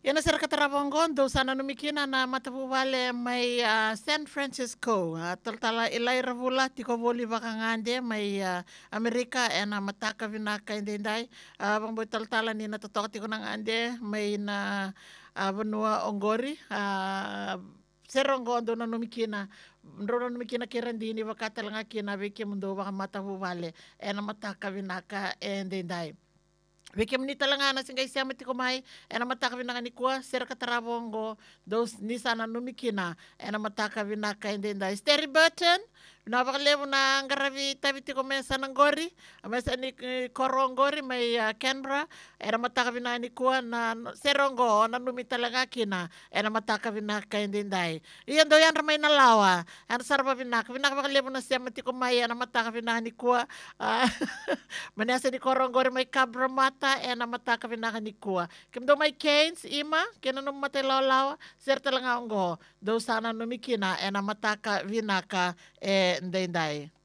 Kena sera katarabongondo sana numikina na matapuvale may San Francisco. Taltala ilay ravula tiko voli vakangande may Amerika ena mataka vinaka indinday. Bang boy taltala ni natotok tiko nang ande may na benua ongori. Serongondo na numikina. Ndro numikina kirandini vakatalanga kina viki mundo vaka matapuvale ena mataka vinaka indinday. Vikim ni talanga na singgay siya mati kumay ena mataka vinaka ni kuwa sir katarabongo dos ni sana numikina ena mataka vinaka indinda Steri Burton nabakalevo na ngaravi tabiti ko mesa ng gori mesa ni korongori may Canberra ena mataka vinaka ni kuwa na serongo na numitalanga kina ena mataka vinaka indinday iyan do yan ramay nalawa ena sarba vinaka bakalevo na siya mati kumay ena mataka vinaka ni kuwa manasa ni korongori may kabra mata ena mataka vinaka ni kuwa. Kim do may canes ima kina nung matay lawlawa serta lang ang go do sana numikina ena mataka vinaka nday